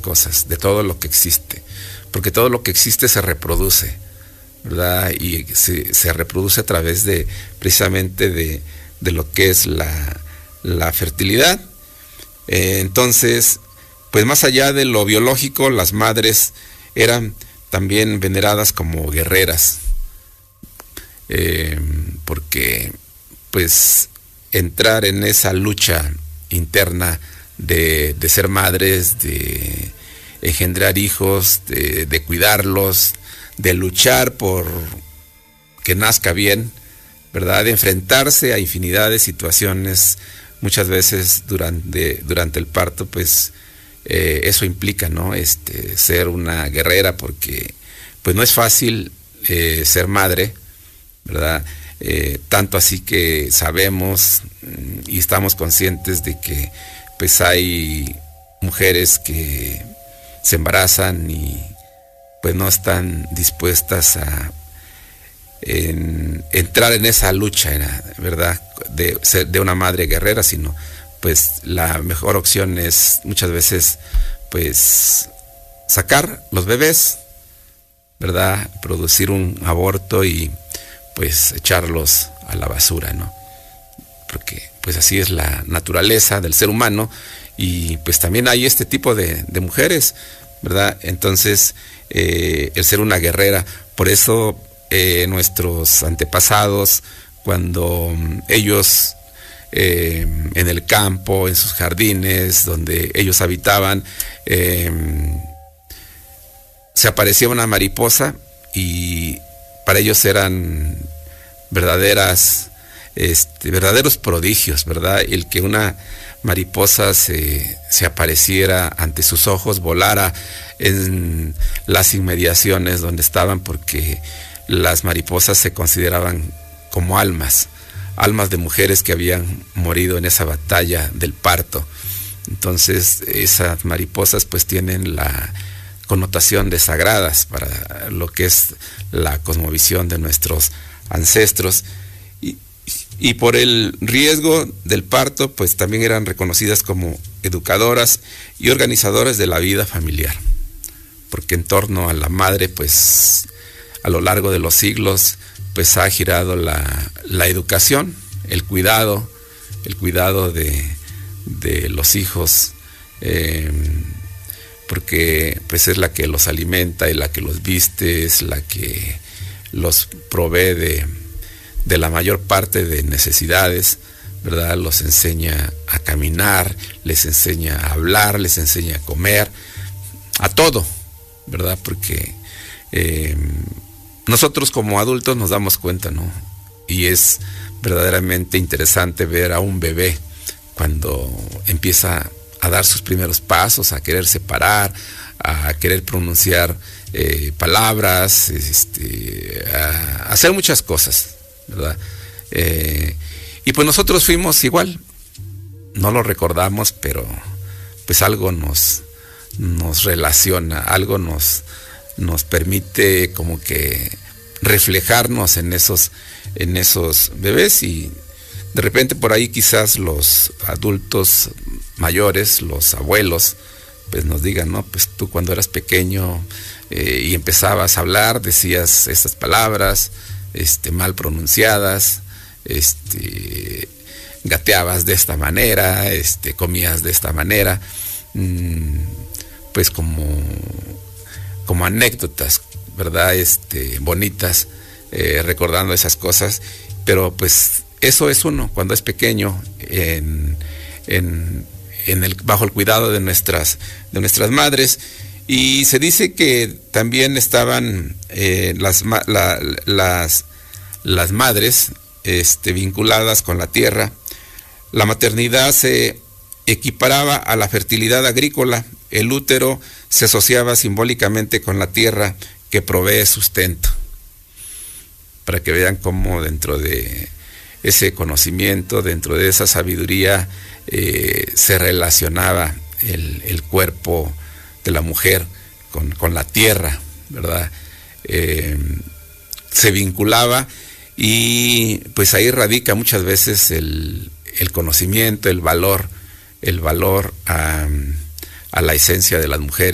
cosas, de todo lo que existe, porque todo lo que existe se reproduce, ¿verdad? Y se reproduce a través de, precisamente de lo que es la fertilidad. Entonces, pues más allá de lo biológico, las madres eran también veneradas como guerreras, porque pues entrar en esa lucha interna de ser madres, de engendrar hijos, de cuidarlos, de luchar por que nazca bien, ¿verdad? De enfrentarse a infinidad de situaciones, muchas veces durante el parto, pues eso implica, ¿no? Ser una guerrera, porque pues no es fácil ser madre, ¿verdad? Tanto así que sabemos y estamos conscientes de que pues hay mujeres que se embarazan y pues no están dispuestas a entrar en esa lucha, ¿verdad? De una madre guerrera, sino pues la mejor opción es muchas veces pues sacar los bebés, ¿verdad? Producir un aborto y pues echarlos a la basura, ¿no? Porque pues así es la naturaleza del ser humano, y pues también hay este tipo de mujeres, ¿verdad? Entonces, el ser una guerrera, por eso nuestros antepasados, cuando ellos en el campo, en sus jardines, donde ellos habitaban, se aparecía una mariposa y para ellos eran verdaderos prodigios, ¿verdad? El que una mariposa se apareciera ante sus ojos, volara en las inmediaciones donde estaban, porque las mariposas se consideraban como almas de mujeres que habían morido en esa batalla del parto. Entonces esas mariposas pues tienen la connotación de sagradas para lo que es la cosmovisión de nuestros ancestros, y por el riesgo del parto pues también eran reconocidas como educadoras y organizadoras de la vida familiar, porque en torno a la madre pues a lo largo de los siglos pues ha girado la educación, el cuidado de los hijos, porque pues es la que los alimenta y la que los viste, es la que los provee de la mayor parte de necesidades, ¿verdad? Los enseña a caminar, les enseña a hablar, les enseña a comer, a todo, ¿verdad? Porque nosotros como adultos nos damos cuenta, ¿no? Y es verdaderamente interesante ver a un bebé cuando empieza a dar sus primeros pasos, a quererse parar, a querer pronunciar palabras, a hacer muchas cosas, ¿verdad? Y pues nosotros fuimos igual, no lo recordamos, pero pues algo nos relaciona, algo nos permite como que reflejarnos en esos bebés, y de repente por ahí quizás los adultos mayores, los abuelos, pues nos digan, no, pues tú cuando eras pequeño y empezabas a hablar, decías estas palabras mal pronunciadas, gateabas de esta manera, comías de esta manera, pues como anécdotas, ¿verdad? Bonitas, recordando esas cosas, pero pues eso es uno cuando es pequeño bajo el cuidado de nuestras madres. Y se dice que también estaban las madres vinculadas con la tierra. La maternidad se equiparaba a la fertilidad agrícola. El útero se asociaba simbólicamente con la tierra que provee sustento. Para que vean cómo dentro de ese conocimiento, dentro de esa sabiduría, se relacionaba el cuerpo de la mujer con la tierra, ¿verdad? Se vinculaba, y pues ahí radica muchas veces el conocimiento, el valor a la esencia de las mujeres.